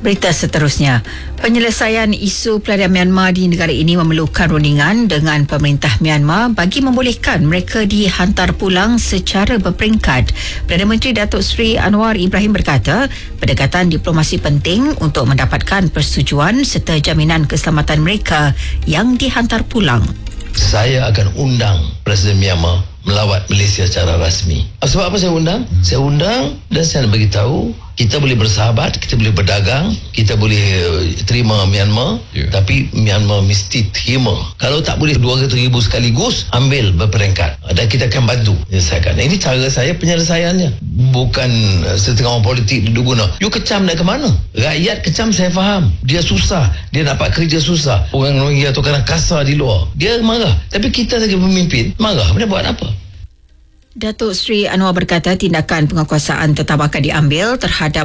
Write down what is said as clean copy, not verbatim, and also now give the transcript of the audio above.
Berita seterusnya, penyelesaian isu pelarian Myanmar di negara ini memerlukan rundingan dengan pemerintah Myanmar bagi membolehkan mereka dihantar pulang secara berperingkat. Perdana Menteri Datuk Seri Anwar Ibrahim berkata, pendekatan diplomasi penting untuk mendapatkan persetujuan serta jaminan keselamatan mereka yang dihantar pulang. Saya akan undang Presiden Myanmar melawat Malaysia secara rasmi. Sebab apa saya undang? Saya undang dan saya nak bagi tahu kita boleh bersahabat, kita boleh berdagang, kita boleh terima Myanmar, tapi Myanmar mesti terima. Kalau tak boleh 200,000 sekaligus, ambil berperingkat dan kita akan bantu menyelesaikan. Ini cara saya penyelesaiannya. Bukan setengah orang politik duduk guna. You kecam nak ke mana? Rakyat kecam saya faham. Dia susah, dia dapat kerja susah. Orang Rohingya tu kadang kasar di luar. Dia marah. Tapi kita sebagai pemimpin marah. Mana buat apa? Datuk Seri Anwar berkata tindakan penguasaan tetap akan diambil terhadap